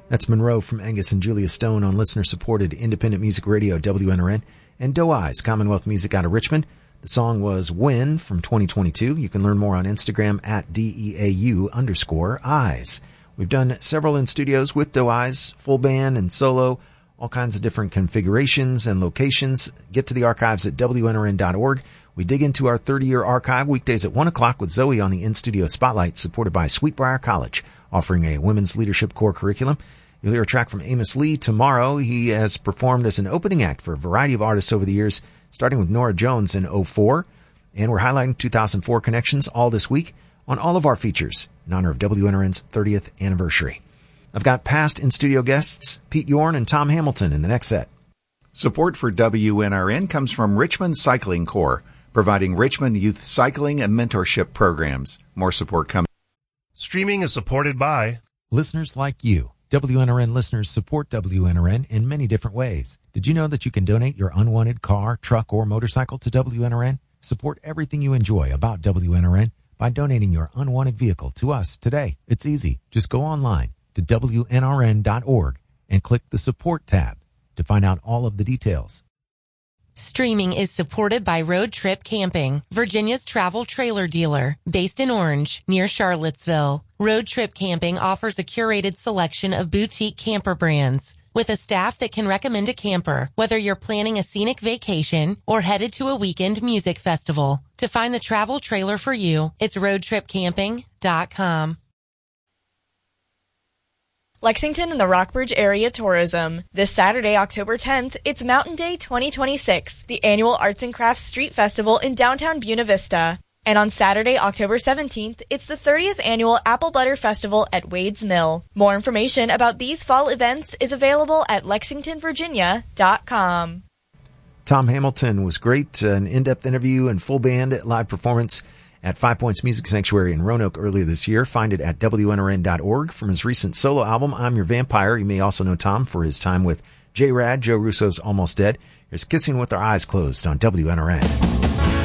That's Monroe from Angus and Julia Stone on listener-supported independent music radio WNRN, and Doe Eyes, Commonwealth Music out of Richmond. The song was When from 2022. You can learn more on Instagram at DEAU_eyes. We've done several in studios with Doe Eyes, full band and solo, all kinds of different configurations and locations. Get to the archives at WNRN.org. We dig into our 30-year archive weekdays at 1 o'clock with Zoe on the In-Studio Spotlight, supported by Sweetbriar College, offering a women's leadership core curriculum. You'll hear a track from Amos Lee tomorrow. He has performed as an opening act for a variety of artists over the years, starting with Nora Jones in 2004. And we're highlighting 2004 connections all this week on all of our features in honor of WNRN's 30th anniversary. I've got past in-studio guests, Pete Yorn and Tom Hamilton, in the next set. Support for WNRN comes from Richmond Cycling Corps, providing Richmond youth cycling and mentorship programs. More support coming. Streaming is supported by listeners like you. WNRN listeners support WNRN in many different ways. Did you know that you can donate your unwanted car, truck, or motorcycle to WNRN? Support everything you enjoy about WNRN by donating your unwanted vehicle to us today. It's easy. Just go online to WNRN.org and click the Support tab to find out all of the details. Streaming is supported by Road Trip Camping, Virginia's travel trailer dealer, based in Orange, near Charlottesville. Road Trip Camping offers a curated selection of boutique camper brands, with a staff that can recommend a camper, whether you're planning a scenic vacation or headed to a weekend music festival. To find the travel trailer for you, it's roadtripcamping.com. Lexington and the Rockbridge Area Tourism. This Saturday, October 10th, it's Mountain Day 2026, the annual Arts and Crafts Street Festival in downtown Buena Vista. And on Saturday, October 17th, it's the 30th annual Apple Butter Festival at Wade's Mill. More information about these fall events is available at lexingtonvirginia.com. Tom Hamilton was great. An in-depth interview and full band live performance at Five Points Music Sanctuary in Roanoke earlier this year. Find it at WNRN.org. From his recent solo album, I'm Your Vampire. You may also know Tom for his time with J-Rad, Joe Russo's Almost Dead. Here's Kissing with Our Eyes Closed on WNRN.